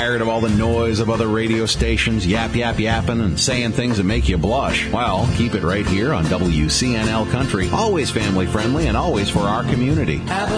Tired of all the noise of other radio stations yapping and saying things that make you blush? Well, keep it right here on WCNL Country. Always family friendly and always for our community.